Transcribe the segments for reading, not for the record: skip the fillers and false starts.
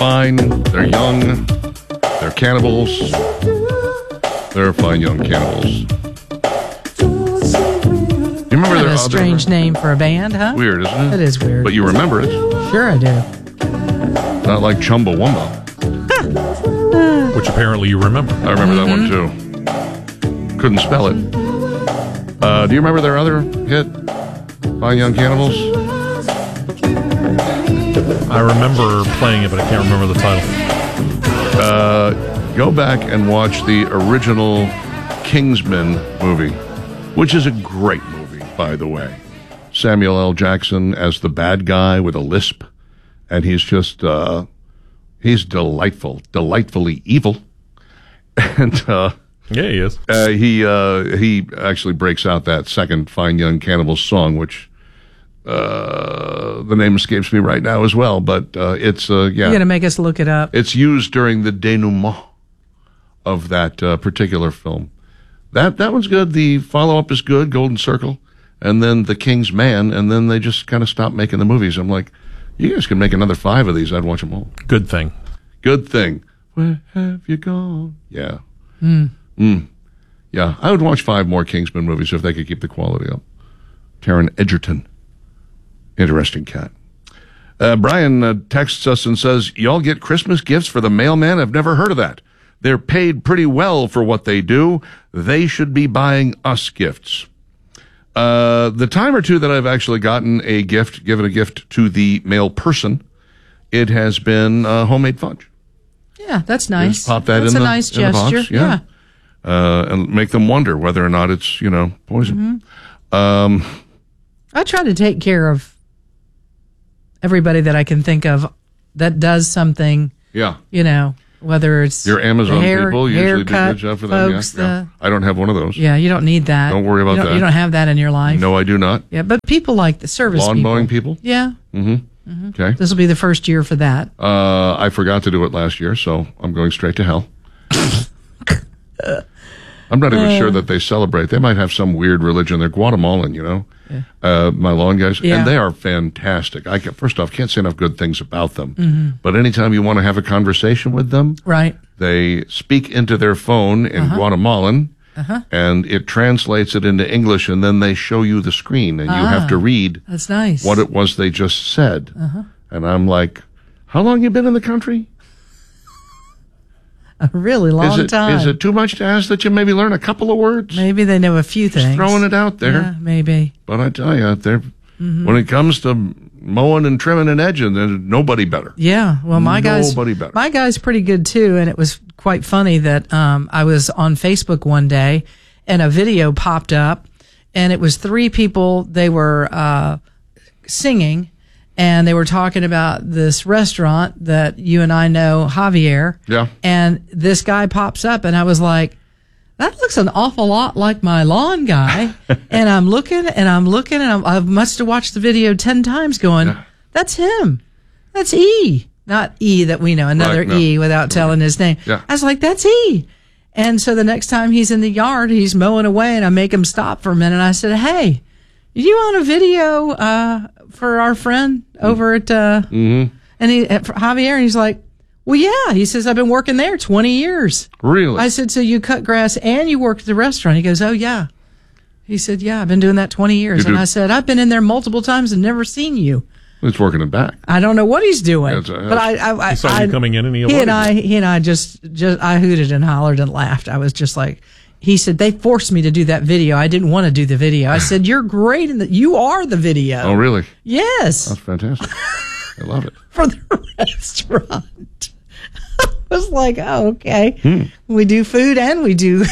fine. They're young. They're cannibals. They're fine young cannibals. You remember Kind of a strange name for a band, huh? Weird, isn't it? It is weird. But you remember it. Sure I do. Not like Chumbawamba. Which apparently you remember. I remember that one too. Couldn't spell it. Do you remember their other hit, Fine Young Cannibals? I remember playing it, but I can't remember the title. Go back and watch the original Kingsman movie, which is a great movie, by the way. Samuel L. Jackson as the bad guy with a lisp, and he's just, he's delightfully evil. And, Yeah, he is. he actually breaks out that second Fine Young Cannibals song, which the name escapes me right now as well, but it's You're going to make us look it up. it's used during the denouement of that particular film. That one's good. The follow-up is good, Golden Circle, and then The King's Man, and then they just kind of stopped making the movies. I'm like, you guys can make another 5 of these. I'd watch them all. Good thing. Good thing. Where have you gone? Yeah. Yeah, I would watch 5 more Kingsman movies if they could keep the quality up. Taron Egerton. Interesting cat. Brian texts us and says, y'all get Christmas gifts for the mailman? I've never heard of that. They're paid pretty well for what they do. They should be buying us gifts. The time or two that I've actually given a gift to the mail person, it has been homemade fudge. Yeah, that's nice. Just pop that that's in a the, nice in the gesture. box. Yeah. And make them wonder whether or not it's, poison. I try to take care of everybody that I can think of that does something, Yeah. whether it's Your Amazon people usually do a haircut good job for them. folks, Yeah. I don't have one of those. you don't need that. Don't worry about that. You don't have that in your life. No, I do not. Yeah, but people like the service Lawn people. mowing people? Yeah. Okay. This will be the first year for that. I forgot to do it last year, so I'm going straight to hell. I'm not even sure that they celebrate. They might have some weird religion. They're Guatemalan, my lawn guys. Yeah. And they are fantastic. First off, can't say enough good things about them. But anytime you want to have a conversation with them, Right. they speak into their phone in Guatemalan, and it translates it into English, and then they show you the screen, and you have to read That's nice. what it was they just said. And I'm like, how long you been in the country? A really long time. Is it too much to ask that you maybe learn a couple of words? Maybe they know a few things. Just throwing it out there. Yeah, maybe. But I tell you, when it comes to mowing and trimming and edging, there's nobody better. Yeah. Well, my guy's pretty good too. And it was quite funny that I was on Facebook one day and a video popped up and it was 3 people. They were singing and they were talking about this restaurant that you and I know, Javier. Yeah. And this guy pops up and I was like, that looks an awful lot like my lawn guy. And I'm looking and I must have watched the video 10 times going, that's him. That's E. Not E that we know, another Right, no. E without telling his name. Yeah. I was like, that's E. And so the next time he's in the yard, he's mowing away and I make him stop for a minute. And I said, hey, you on a video for our friend over at and Javier? And he's like, well, yeah. He says, I've been working there 20 years. Really? I said, so you cut grass and you worked at the restaurant? He goes, oh, yeah. He said, yeah, I've been doing that 20 years. And I said, I've been in there multiple times and never seen you. It's working it back. I don't know what he's doing. But He saw you coming in and he and I just I hooted and hollered and laughed. I was just like, he said, they forced me to do that video. I didn't want to do the video. I said, you're great in that. You are the video. Oh, really? Yes. That's fantastic. I love it. For the restaurant. I was like, oh, okay. We do food and we do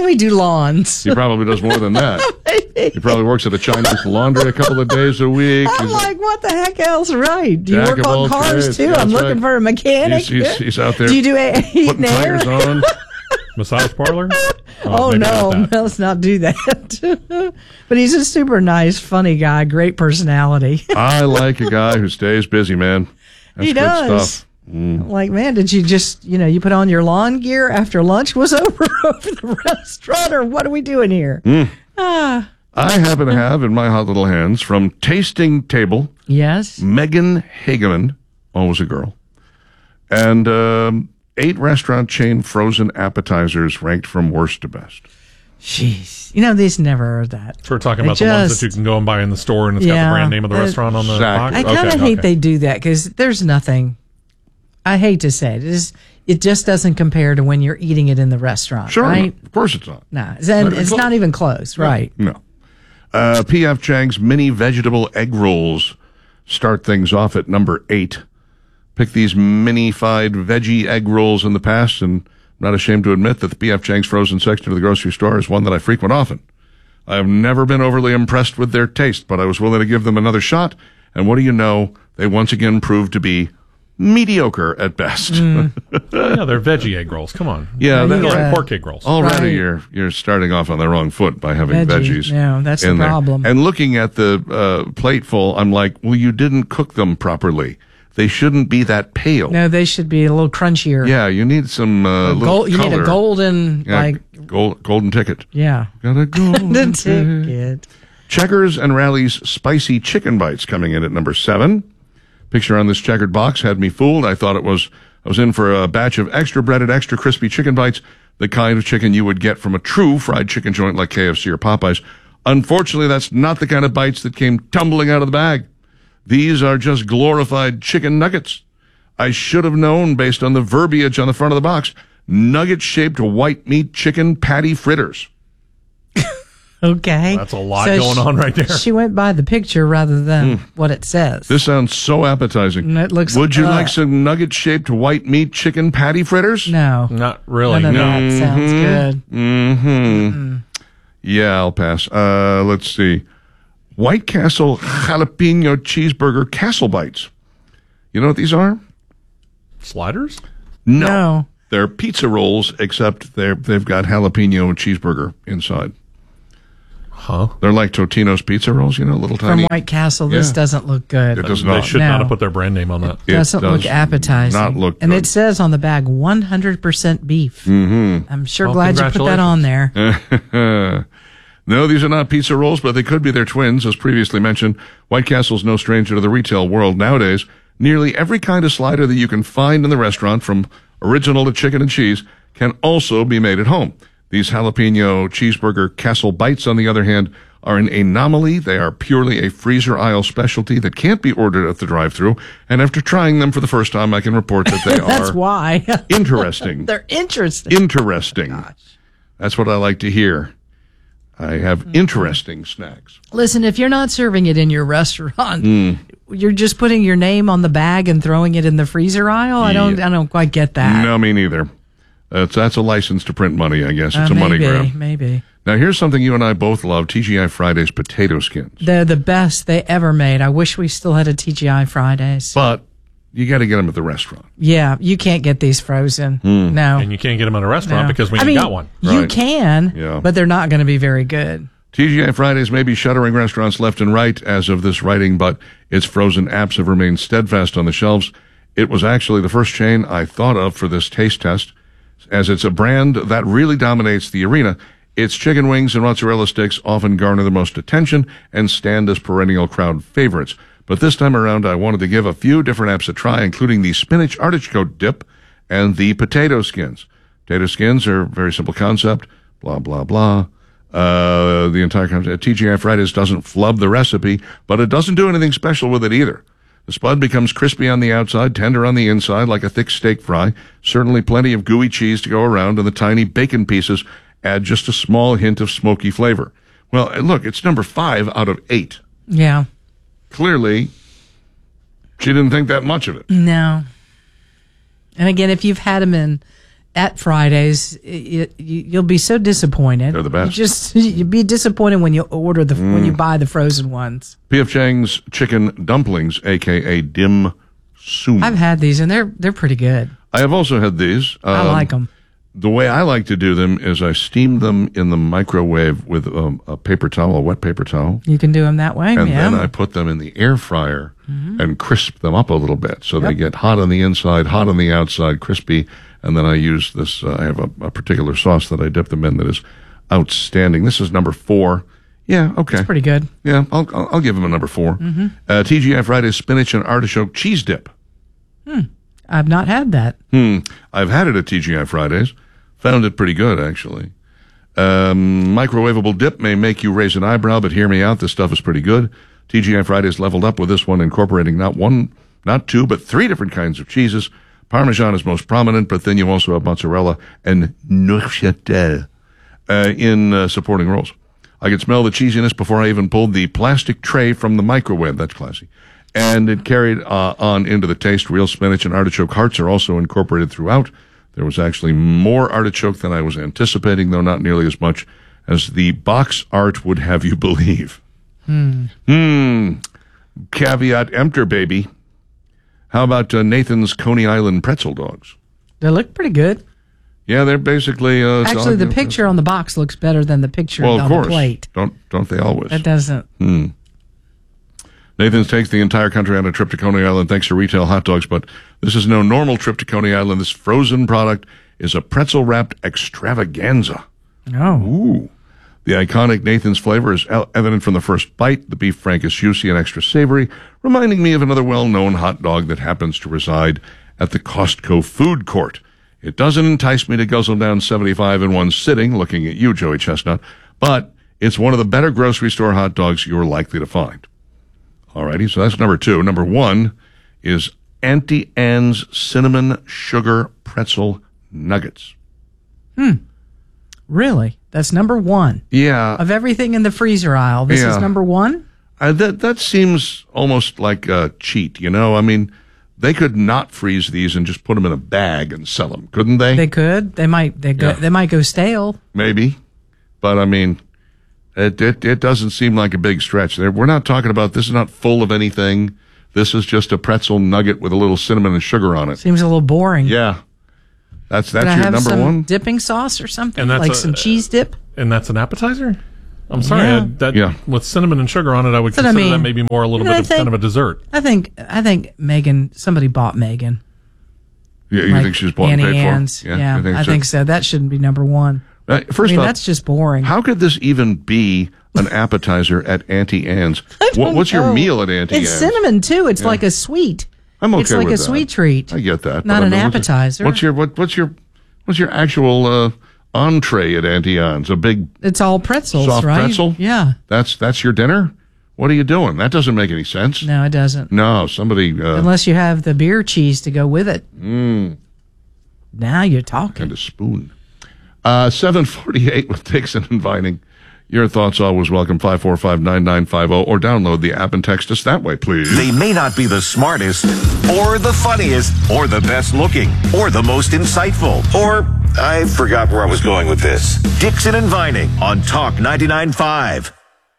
lawns. He probably does more than that. He probably works at a Chinese laundry a couple of days a week. I'm like, what the heck else? Right. Do you Jack work of on all cars trades. too? That's I'm looking right. for a mechanic. He's out there Do you do heat putting and air? tires on. Massage parlor? Oh, maybe no, not that. let's not do that. But he's a super nice, funny guy, great personality. I like a guy who stays busy, man. That's He good does. stuff. Like, man, did you just, you put on your lawn gear after lunch was over the restaurant, or what are we doing here? I happen to have in my hot little hands from Tasting Table, Yes. Megan Hageman, always a girl, And 8 restaurant chain frozen appetizers ranked from worst to best. Jeez. These never are that. So we're talking about the ones that you can go and buy in the store, and it's got the brand name of the restaurant on the box? I kind of hate they do that because there's nothing. I hate to say it. It just doesn't compare to when you're eating it in the restaurant, sure, right? Of course it's not. No, it's not even close, right? No. P.F. Chang's mini vegetable egg rolls start things off at number 8. Picked these mini-fied veggie egg rolls in the past, and I'm not ashamed to admit that the P.F. Chang's frozen section of the grocery store is one that I frequent often. I have never been overly impressed with their taste, but I was willing to give them another shot, and what do you know? They once again proved to be mediocre at best. Yeah, they're veggie egg rolls. Come on. Yeah, they're like pork egg rolls. Already you're starting off on the wrong foot by having veggies. No, that's the problem. And looking at the plateful, I'm like, well, you didn't cook them properly. They shouldn't be that pale. No, they should be a little crunchier. Yeah, you need some little you need a golden, golden ticket. Yeah. Got a golden ticket. Checkers and Rally's spicy chicken bites coming in at number 7. Picture on this checkered box had me fooled. I thought I was in for a batch of extra breaded, extra crispy chicken bites, the kind of chicken you would get from a true fried chicken joint like KFC or Popeyes. Unfortunately, that's not the kind of bites that came tumbling out of the bag. These are just glorified chicken nuggets. I should have known based on the verbiage on the front of the box. Nugget-shaped white meat chicken patty fritters. Okay. That's a lot going on right there. She went by the picture rather than what it says. This sounds so appetizing. It looks. Would you like some nugget-shaped white meat chicken patty fritters? No. Not really. None of that sounds good. Mm-hmm. Yeah, I'll pass. Let's see. White Castle jalapeno cheeseburger Castle Bites. You know what these are? Sliders? No. They're pizza rolls, except they've got jalapeno cheeseburger inside. Huh? They're like Totino's pizza rolls, little tiny. From White Castle, this doesn't look good. It does not. They should not have put their brand name on that. It doesn't look appetizing. Not look good. And it says on the bag 100% beef. Mm-hmm. I'm sure glad you put that on there. No, these are not pizza rolls, but they could be their twins. As previously mentioned, White Castle's no stranger to the retail world nowadays. Nearly every kind of slider that you can find in the restaurant, from original to chicken and cheese, can also be made at home. These jalapeno cheeseburger Castle Bites, on the other hand, are an anomaly. They are purely a freezer aisle specialty that can't be ordered at the drive-thru. And after trying them for the first time, I can report that they That's why. Interesting. They're interesting. Interesting. Gosh. That's what I like to hear. I have interesting snacks. Listen, if you're not serving it in your restaurant, you're just putting your name on the bag and throwing it in the freezer aisle. I don't quite get that. No, me neither. That's a license to print money, I guess. It's a money grab. Maybe. Now, here's something you and I both love, TGI Fridays potato skins. They're the best they ever made. I wish we still had a TGI Fridays. But you got to get them at the restaurant. Yeah, you can't get these frozen. No. And you can't get them at a restaurant because we got one. You Right. can, but they're not going to be very good. TGI Fridays may be shuttering restaurants left and right as of this writing, but its frozen apps have remained steadfast on the shelves. It was actually the first chain I thought of for this taste test, as it's a brand that really dominates the arena. Its chicken wings and mozzarella sticks often garner the most attention and stand as perennial crowd favorites. But this time around, I wanted to give a few different apps a try, including the spinach artichoke dip and the potato skins. Potato skins are a very simple concept, blah, blah, blah. The entire concept. TGI Fridays doesn't flub the recipe, but it doesn't do anything special with it either. The spud becomes crispy on the outside, tender on the inside, like a thick steak fry. Certainly plenty of gooey cheese to go around, and the tiny bacon pieces add just a small hint of smoky flavor. Well, look, it's number 5 out of 8. Yeah. Clearly, she didn't think that much of it. No. And again, if you've had them at Fridays, you'll be so disappointed. They're the best. You'd be disappointed when you order when you buy the frozen ones. P.F. Chang's chicken dumplings, a.k.a. dim sum. I've had these, and they're pretty good. I have also had these. I like them. The way I like to do them is I steam them in the microwave with a paper towel, a wet paper towel. You can do them that way, and then I put them in the air fryer and crisp them up a little bit. So they get hot on the inside, hot on the outside, crispy. And then I use this, I have a particular sauce that I dip them in that is outstanding. This is number 4. Yeah, okay. It's pretty good. Yeah, I'll give them a number 4. TGI Fridays spinach and artichoke cheese dip. I've not had that. I've had it at TGI Fridays. Found it pretty good, actually. Microwavable dip may make you raise an eyebrow, but hear me out. This stuff is pretty good. TGI Fridays leveled up with this one, incorporating not one, not two, but three different kinds of cheeses. Parmesan is most prominent, but then you also have mozzarella and Neufchâtel in supporting rolls. I could smell the cheesiness before I even pulled the plastic tray from the microwave. That's classy. And it carried on into the taste. Real spinach and artichoke hearts are also incorporated throughout. There was actually more artichoke than I was anticipating, though not nearly as much as the box art would have you believe. Caveat emptor, baby. How about Nathan's Coney Island pretzel dogs? They look pretty good. Yeah, they're basically... actually, the picture on the box looks better than the picture on the plate. Don't they always? It doesn't. Nathan's takes the entire country on a trip to Coney Island thanks to retail hot dogs, but this is no normal trip to Coney Island. This frozen product is a pretzel-wrapped extravaganza. Oh. Ooh. The iconic Nathan's flavor is evident from the first bite. The beef frank is juicy and extra savory, reminding me of another well-known hot dog that happens to reside at the Costco food court. It doesn't entice me to guzzle down 75 in one sitting, looking at you, Joey Chestnut, but it's one of the better grocery store hot dogs you're likely to find. Alrighty, so that's number 2. Number 1 is Auntie Anne's Cinnamon Sugar Pretzel Nuggets. Really? That's number 1? Yeah. Of everything in the freezer aisle, this is number 1? That seems almost like a cheat, you know? I mean, they could not freeze these and just put them in a bag and sell them, couldn't they? They could. They might go stale. Maybe. But, I mean... It doesn't seem like a big stretch. We're not talking about, this is not full of anything. This is just a pretzel nugget with a little cinnamon and sugar on it. Seems a little boring. Yeah. That's your number some 1? Dipping sauce or something? Like some cheese dip? And that's an appetizer? I'm sorry. With cinnamon and sugar on it, I would consider that maybe more a little bit of kind of a dessert. I think Megan, somebody bought Megan. Yeah, you think she's bought and paid Anne's. for? Yeah, I think so. That shouldn't be number 1. First off, that's just boring. How could this even be an appetizer at Auntie Anne's? What's your meal at Auntie Anne's? It's cinnamon too. It's like a sweet. I'm okay with that. It's like a sweet treat. I get that. Not an appetizer. What's your actual entree at Auntie Anne's? A big. It's all pretzels, soft right? pretzel. Yeah. That's your dinner. What are you doing? That doesn't make any sense. No, it doesn't. No, somebody. Unless you have the beer cheese to go with it. Now you're talking. And a spoon. 7:48 with Dixon and Vining. Your thoughts always welcome, 545-9950, or download the app and text us that way, please. They may not be the smartest, or the funniest, or the best looking, or the most insightful, or I forgot where I was going with this. Dixon and Vining on Talk 99.5.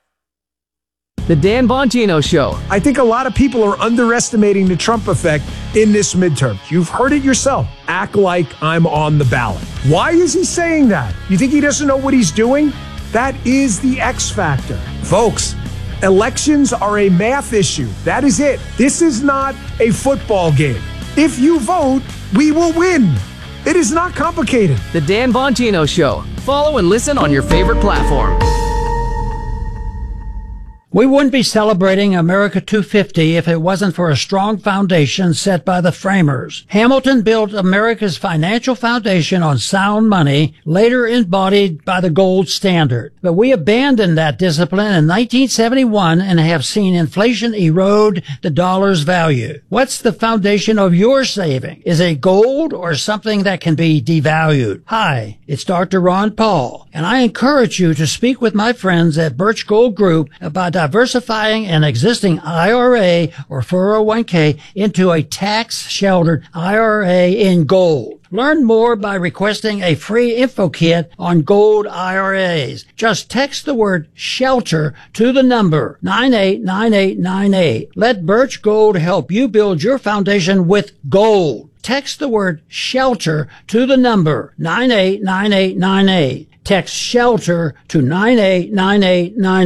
The Dan Bongino Show. I think a lot of people are underestimating the Trump effect in this midterm. You've heard it yourself. Act like I'm on the ballot. Why is he saying that? You think he doesn't know what he's doing? That is the X factor. Folks, elections are a math issue. That is it. This is not a football game. If you vote, we will win. It is not complicated. The Dan Bongino Show. Follow and listen on your favorite platform. We wouldn't be celebrating America 250 if it wasn't for a strong foundation set by the framers. Hamilton built America's financial foundation on sound money, later embodied by the gold standard. But we abandoned that discipline in 1971 and have seen inflation erode the dollar's value. What's the foundation of your saving? Is it gold or something that can be devalued? Hi, it's Dr. Ron Paul, and I encourage you to speak with my friends at Birch Gold Group about diversifying an existing IRA or 401k into a tax-sheltered IRA in gold. Learn more by requesting a free info kit on gold IRAs. Just text the word SHELTER to the number 989898. Let Birch Gold help you build your foundation with gold. Text the word SHELTER to the number 989898. Text SHELTER to 989898.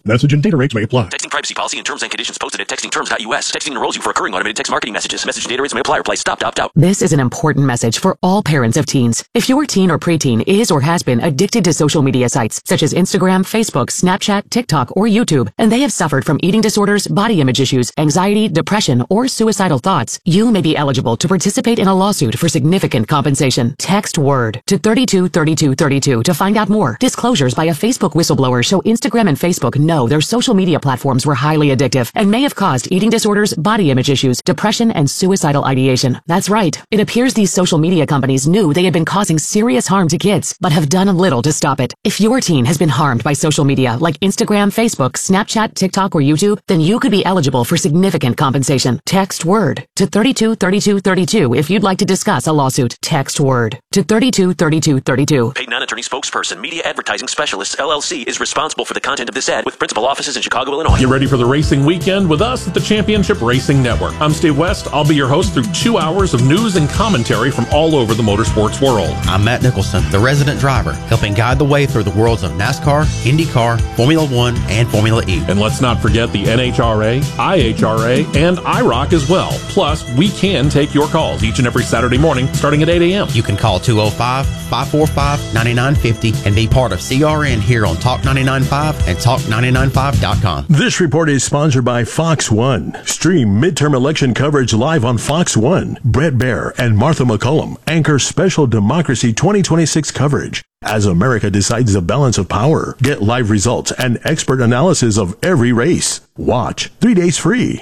Message and data rates may apply. Texting privacy policy and terms and conditions posted at textingterms.us. Texting enrolls you for recurring automated text marketing messages. Message and data rates may apply. Reply stop to opt out. This is an important message for all parents of teens. If your teen or preteen is or has been addicted to social media sites such as Instagram, Facebook, Snapchat, TikTok, or YouTube, and they have suffered from eating disorders, body image issues, anxiety, depression, or suicidal thoughts, you may be eligible to participate in a lawsuit for significant compensation. Text WORD to 323232 to find out more. Disclosures by a Facebook whistleblower show Instagram and Facebook know their social media platforms were highly addictive and may have caused eating disorders, body image issues, depression, and suicidal ideation. That's right. It appears these social media companies knew they had been causing serious harm to kids, but have done little to stop it. If your teen has been harmed by social media like Instagram, Facebook, Snapchat, TikTok, or YouTube, then you could be eligible for significant compensation. Text WORD to 323232 if you'd like to discuss a lawsuit. Text WORD to 323232. Paid non-attorney spokesperson, Media Advertising Specialists, LLC, is responsible for the content of this ad with principal offices in Chicago, Illinois. Get ready for the racing weekend with us at the Championship Racing Network. I'm Steve West. I'll be your host through 2 hours of news and commentary from all over the motorsports world. I'm Matt Nicholson, the resident driver, helping guide the way through the worlds of NASCAR, IndyCar, Formula One, and Formula E. And let's not forget the NHRA, IHRA, and IROC as well. Plus, we can take your calls each and every Saturday morning starting at 8 a.m. You can call 205-545-9950 and be part of CRN here on Talk 99.5 and Talk995.com. This report is sponsored by Fox One. Stream midterm election coverage live on Fox One. Brett Baer and Martha McCullum anchor special Democracy 2026 coverage as America decides the balance of power. Get live results and expert analysis of every race. Watch 3 days free.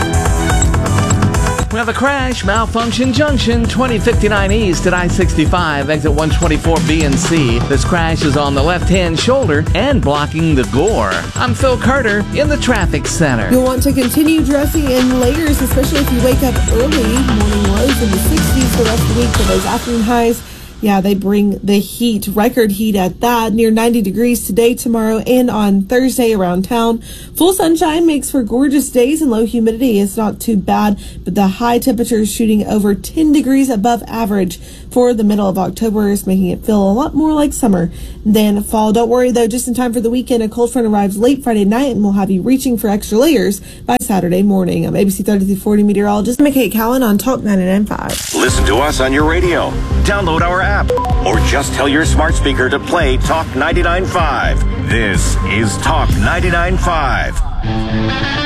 We have a crash, malfunction junction, 2059 east at I-65, exit 124B and C. This crash is on the left-hand shoulder and blocking the Gore. I'm Phil Carter in the traffic center. You'll want to continue dressing in layers, especially if you wake up early. Morning lows in the 60s for the rest of the week for those afternoon highs. Yeah, they bring the heat, record heat at that, near 90 degrees today, tomorrow, and on Thursday around town. Full sunshine makes for gorgeous days, and low humidity is not too bad, but the high temperature is shooting over 10 degrees above average for the middle of October, is making it feel a lot more like summer than fall. Don't worry, though, just in time for the weekend, a cold front arrives late Friday night and will have you reaching for extra layers by Saturday morning. I'm ABC 3340 meteorologist McKay Cowan on Talk 99.5. Listen to us on your radio. Download our app. Or just tell your smart speaker to play Talk 99.5. This is Talk 99.5.